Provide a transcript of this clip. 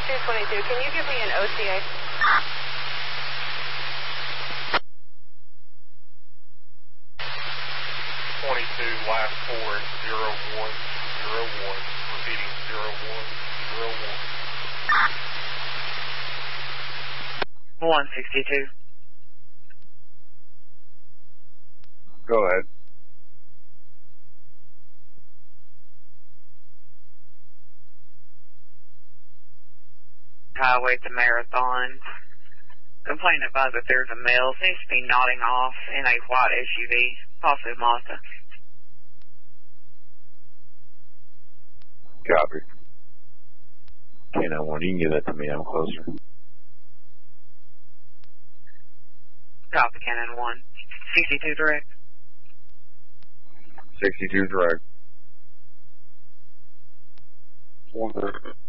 2222, can you give me an OTA? Last 4 is 0101, repeating 0101. 162. Go ahead. Highway to Marathon. Complaint advised that there's a male, seems to be nodding off in a white SUV, possibly Mazda. Copy. K91, you can get that to me, I'm closer. Copy, Cannon 1. 62 direct. 62 direct. 130.